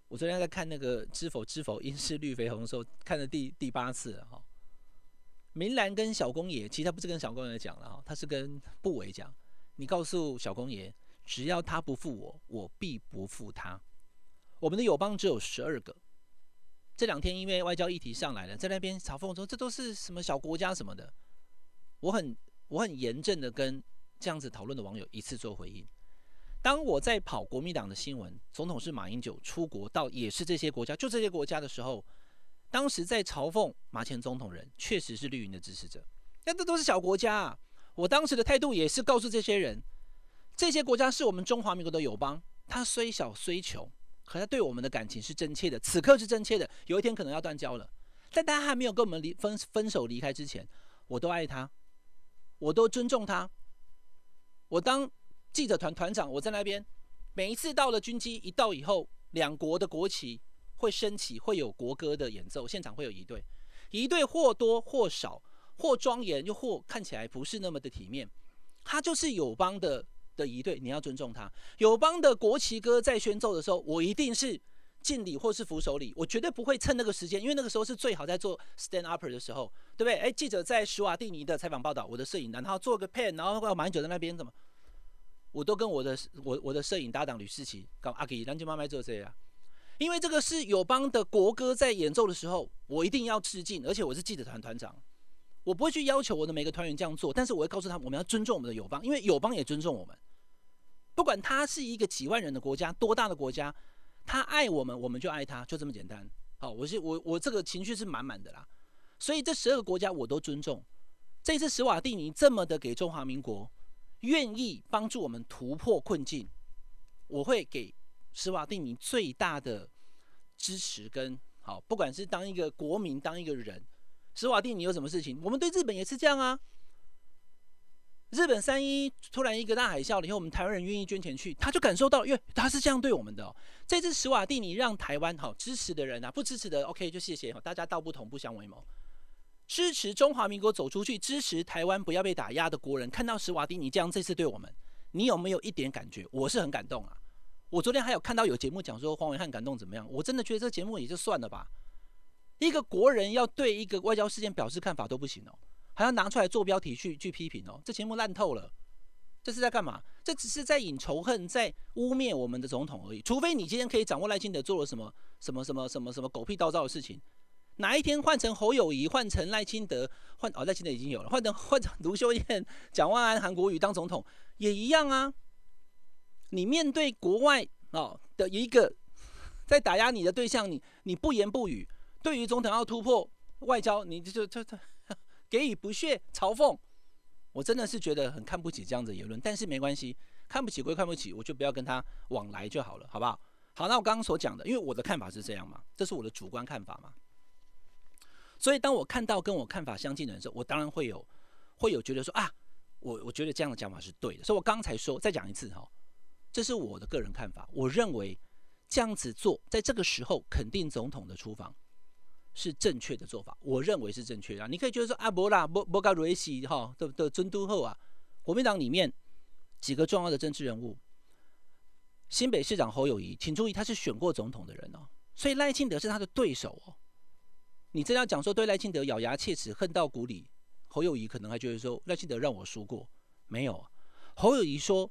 我昨天在看那个知否应是绿肥红的时候，看了第8次了哈。明兰跟小公爷，其实他不是跟小公爷讲了哈，他是跟部委讲，你告诉小公爷，只要他不负我，我必不负他。我们的友邦只有12个，这2天因为外交议题上来了，在那边嘲讽说这都是什么小国家什么的，我很严正的跟这样子讨论的网友一次做回应。当我在跑国民党的新闻，总统是马英九出国到也是这些国家，就这些国家的时候，当时在嘲讽马前总统人确实是绿营的支持者，但这都是小国家啊。我当时的态度也是告诉这些人，这些国家是我们中华民国的友邦，它虽小虽穷，可它对我们的感情是真切的，此刻是真切的，有一天可能要断交了，但他还没有跟我们分手离开之前，我都爱他，我都尊重他。我当记者团团长，我在那边，每一次到了军机一到以后，2国的国旗会升起，会有国歌的演奏，现场会有仪队或多或少，或庄严又或看起来不是那么的体面，他就是友邦的仪队，你要尊重他。友邦的国旗歌在宣奏的时候，我一定是敬礼或是扶手礼，我绝对不会趁那个时间，因为那个时候是最好在做 stand upper 的时候，对不对？记者在史瓦蒂尼的采访报道，我的摄影，然后做个 pen， 然后马英九在那边怎么，我都跟我的摄影搭档吕世奇讲阿基，咱就慢慢做这样，因为这个是友邦的国歌在演奏的时候，我一定要致敬，而且我是记者团团长，我不会去要求我的每个团员这样做，但是我会告诉他们，我们要尊重我们的友邦，因为友邦也尊重我们。不管他是一个几万人的国家，多大的国家，他爱我们，我们就爱他，就这么简单。好，我这个情绪是满满的啦。所以这12个国家我都尊重。这一次史瓦蒂尼这么的给中华民国，愿意帮助我们突破困境，我会给史瓦蒂尼最大的支持跟好，不管是当一个国民，当一个人，史瓦蒂尼有什么事情，我们对日本也是这样啊。日本3·11突然一个大海啸了以后，我们台湾人愿意捐钱去，他就感受到，因为他是这样对我们的。这次史瓦蒂尼让台湾好支持的人啊，不支持的 OK 就谢谢，大家道不同不相为谋。支持中华民国走出去，支持台湾不要被打压的国人，看到史瓦蒂尼这样这次对我们，你有没有一点感觉？我是很感动啊。我昨天还有看到有节目讲说黄伟汉感动怎么样，我真的觉得这个节目也就算了吧。一个国人要对一个外交事件表示看法都不行哦，还要拿出来做标题去批评哦，这节目烂透了。这是在干嘛？这只是在引仇恨，在污蔑我们的总统而已。除非你今天可以掌握赖清德做了什么狗屁倒灶的事情，哪一天换成侯友宜，换成赖清德，赖清德已经有了，换成卢秀燕、蒋万安、韩国瑜当总统也一样啊。你面对国外的一个在打压你的对象，你不言不语，对于总统要突破外交，你就给予不屑嘲讽，我真的是觉得很看不起这样的言论。但是没关系，看不起归看不起，我就不要跟他往来就好了，好不好？好，那我刚刚所讲的，因为我的看法是这样嘛，这是我的主观看法嘛。所以当我看到跟我看法相近的人时候，我当然会有觉得说啊，我觉得这样的讲法是对的。所以我刚才说，再讲一次哈，这是我的个人看法。我认为这样子做，在这个时候肯定总统的出访是正确的做法，我认为是正确的。你可以觉得说啊，没啦，没搞瑞西哈的尊都后啊，国民党里面几个重要的政治人物，新北市长侯友宜，请注意他是选过总统的人哦，所以赖清德是他的对手哦。你真要讲说对赖清德咬牙切齿、恨到骨里，侯友宜可能还觉得说赖清德让我输过，没有啊。侯友宜说，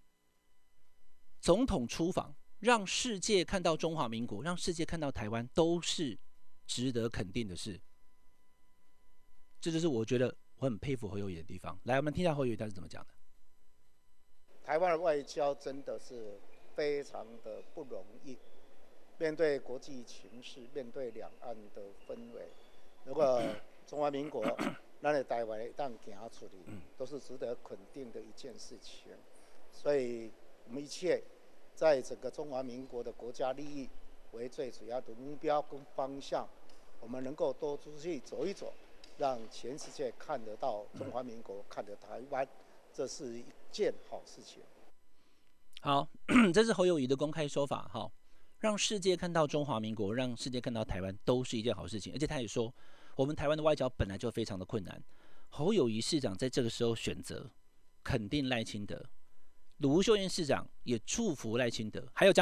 总统出访让世界看到中华民国，让世界看到台湾，都是值得肯定的事。这就是我觉得我很佩服侯友宜的地方。来，我们听一下侯友宜他是怎么讲的。 台湾的外交真的是非常的不容易，面对国际情势，面对两岸的氛围，如果中华民国咱的台湾当行出去，都是值得肯定的一件事情。所以我们一切在整个中华民国的国家利益为最主要的目标跟方向，我们能够多出去走一走，让全世界看得到中华民国，看得台湾，这是一件好事情。 好，这是侯友宜的公开说法，好，让世界看到中华民国，让世界看到台湾，都是一件好事情。而且他也说，我们台湾的外交本来就非常的困难。侯友宜市长在这个时候选择肯定赖清德，卢秀燕市长也祝福赖清德，还有